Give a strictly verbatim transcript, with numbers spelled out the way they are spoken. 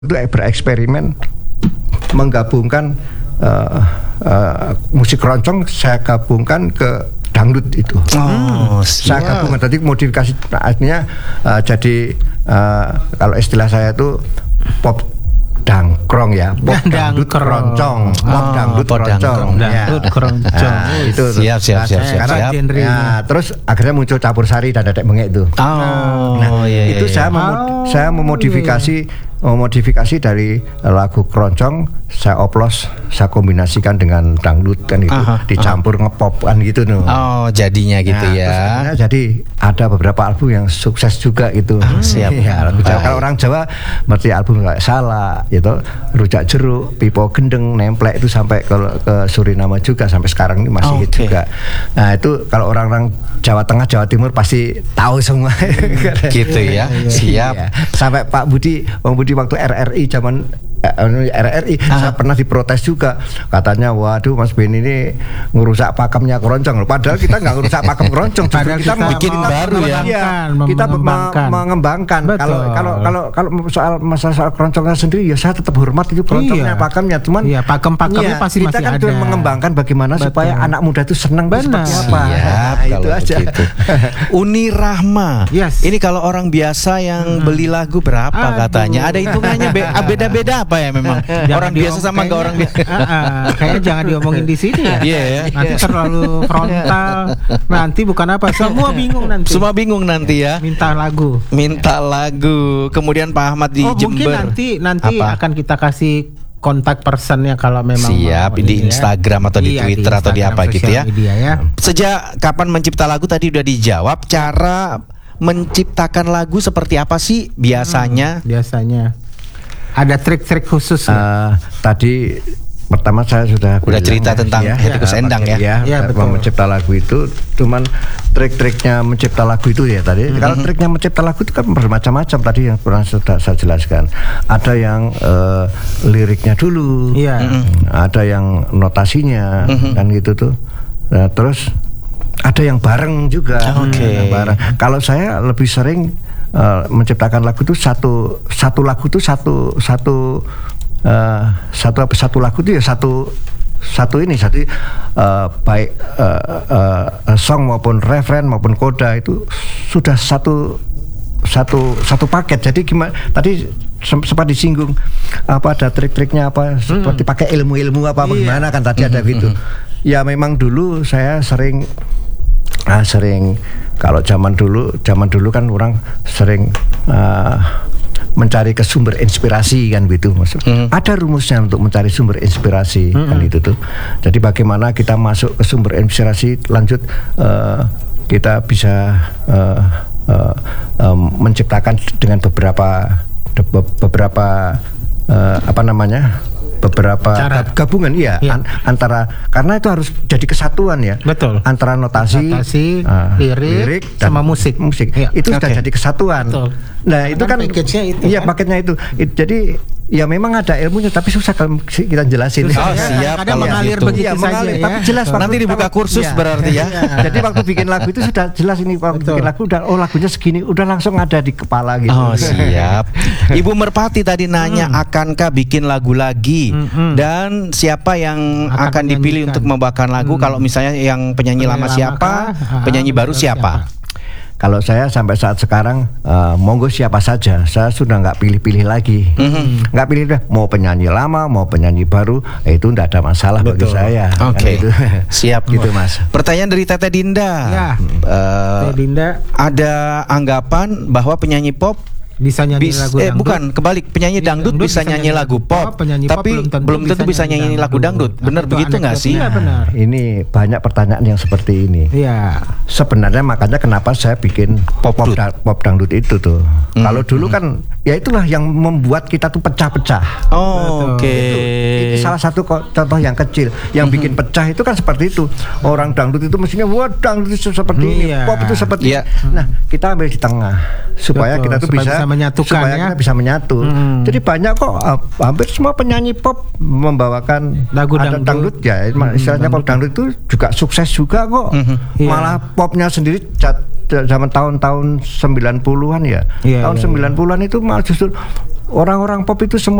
itu bereksperimen menggabungkan uh, uh, musik keroncong, saya gabungkan ke dangdut itu. Oh, saya gabungkan tadi modifikasi, artinya uh, jadi uh, kalau istilah saya itu pop dangkrong ya, pop dangdut keroncong, pop dangdut keroncong, dangdut keroncong. Itu siap siap siap siap. siap. Ya, terus akhirnya muncul campur sari dan dedek bengek itu. Oh, nah, iya, iya, itu iya. saya memod- Oh, saya memodifikasi memodifikasi dari lagu keroncong, saya oplos, saya kombinasikan dengan dangdut kan itu, Aha, dicampur aha. ngepop kan gitu no. Oh, jadinya gitu Nah, ya. terus jadi ada beberapa album yang sukses juga gitu. Ah, siap. Ya, lagu Jawa. Kalau orang Jawa berarti album kayak Salah, gitu, Rujak Jeruk, Pipo Gendeng, Nemplek itu sampai ke, ke Suriname juga sampai sekarang ini masih hit Okay. juga. Nah itu kalau orang-orang Jawa Tengah, Jawa Timur pasti tahu semua. Gitu ya. Siap. Iya. Sampai Pak Budi, Bang Budi waktu R R I zaman R R I Ah. saya pernah diprotes juga, katanya waduh Mas Ben ini ngerusak pakemnya keroncong. Padahal kita nggak ngerusak pakem keroncong, Padahal kita, kita bikin mau baru ya. Iya, mengembangkan, kita mengembangkan. me- mengembangkan. Betul. Kalau kalau kalau kalau soal masalah soal keroncongnya sendiri ya saya tetap hormat itu keroncongnya, Iya. pakemnya, cuman Iya, pakem-pakemnya iya, pasti kita masih kan ada. cuma mengembangkan bagaimana Betul. supaya anak muda itu senang itu Benar. seperti apa. Siap, Nah, itu kalau aja. begitu. Uni Rahma. Yes. Ini kalau orang biasa yang beli lagu berapa Aduh. katanya? Ada hitungannya be- beda-beda apa ya memang? Jangan orang biasa diom- sama nggak orang biasa. kayaknya- Ah, ah, kayaknya jangan diomongin di sini ya. Iya ya. Nanti terlalu frontal. Nanti bukan apa, semua bingung nanti. Semua bingung nanti ya. Minta lagu. Minta lagu. Kemudian Pak Ahmad di Oh, mungkin Jember. nanti nanti Apa? akan kita kasih kontak personnya kalau memang Siap, mau di ini ya. Instagram atau di Iya, Twitter atau di Instagram, apa gitu sosial ya. media ya. Sejak kapan mencipta lagu tadi udah dijawab. Cara menciptakan lagu seperti apa sih biasanya? Biasanya ada trik-trik khusus nggak? Eh, tadi pertama saya sudah Udah bilang, cerita tentang Hettikus eh, Endang ya. ya, Iya, betul. mencipta lagu itu, cuman trik-triknya mencipta lagu itu ya tadi. Mm-hmm. Kalau triknya mencipta lagu itu kan bermacam-macam tadi yang pernah sudah saya jelaskan. Ada yang eh, liriknya dulu, Iya. Mm-hmm. ada yang notasinya, Mhm. kan gitu tuh. Nah, terus ada yang bareng juga. Oke. Nah, bareng. Kalau saya lebih sering eh, menciptakan lagu itu satu satu lagu itu satu satu eh, satu apa satu lagu itu ya satu satu ini satu uh, baik uh, uh, song maupun referen maupun koda itu sudah satu satu satu paket. Jadi gimana tadi sem- sempat disinggung apa ada trik-triknya apa seperti pakai ilmu-ilmu apa Iya. bagaimana kan tadi ada gitu. Ya memang dulu saya sering ah, sering kalau zaman dulu zaman dulu kan orang sering uh, mencari ke sumber inspirasi kan gitu maksud. Hmm. Ada rumusnya untuk mencari sumber inspirasi kan itu tuh. Jadi bagaimana kita masuk ke sumber inspirasi lanjut uh, kita bisa uh, uh, um, menciptakan dengan beberapa de- be- beberapa uh, apa namanya beberapa Cara. gab- gabungan iya Iya. an- antara karena itu harus jadi kesatuan ya. Betul. Antara notasi, Notasi, uh, lirik, dan sama musik. musik Iya. itu sudah Oke. jadi kesatuan. Betul. Nah itu Kan kan package-nya itu, iya kan? paketnya itu. It- jadi ya memang ada ilmunya tapi susah kalau kita jelasin. Susah, Oh, ya. siap, Kadang kalau mengalir gitu. begitu Iya, saja mengalir, ya. tapi jelas waktu- Nanti dibuka kalau- kursus iya. berarti ya. Jadi waktu bikin lagu itu sudah jelas ini waktu Betul. bikin lagu udah oh lagunya segini udah langsung ada di kepala gitu. Oh siap. Ibu Merpati tadi nanya akankah bikin lagu lagi Mm-mm. dan siapa yang Akan akan, dipilih menyanyikan. untuk membawakan lagu? Hmm. Kalau misalnya yang penyanyi, Penyanyi lama lama siapa, kah? penyanyi Ah, baru siapa? Kalau saya sampai saat sekarang uh, monggo siapa saja, saya sudah nggak pilih-pilih lagi, Mhm. nggak pilih deh mau penyanyi lama mau penyanyi baru, eh, itu nggak ada masalah bagi Betul. saya. Kan Oke, gitu. siap gitu mas. Pertanyaan dari Tete Dinda. Ya. Eh, Teh Dinda ada anggapan bahwa penyanyi pop bisa nyanyi bis- lagu eh dangdut. bukan kebalik, penyanyi Iya, dangdut, dangdut bisa nyanyi lagu pop, penyanyi pop tapi belum tentu, bisa nyanyi lagu dangdut. Benar Itu begitu nggak sih? anekdotnya benar. Ini banyak pertanyaan yang seperti ini. Iya. Sebenarnya makanya kenapa saya bikin pop Popdut. da- pop dangdut itu tuh. Hmm. Kalau dulu kan ya itulah yang membuat kita tuh pecah-pecah. Oh, Oke. Itu, itu salah satu ko- contoh yang kecil yang Mhm. bikin pecah itu kan seperti itu. Orang dangdut itu mestinya wah dangdut itu seperti ini, Iya. pop itu seperti Iya. ini. Nah, kita ambil di tengah supaya Betul, kita tuh supaya bisa, bisa menyatukan supaya ya. kita bisa menyatu. Hmm. Jadi banyak kok uh, hampir semua penyanyi pop membawakan Lagu ada dangdut. dangdut ya. Istilahnya pop dangdut itu juga sukses juga kok. Mhm. Iya. Malah popnya sendiri cat- zaman tahun-tahun sembilan puluhan ya. Iya, tahun iya, sembilan puluhan itu malah justru orang-orang pop itu semua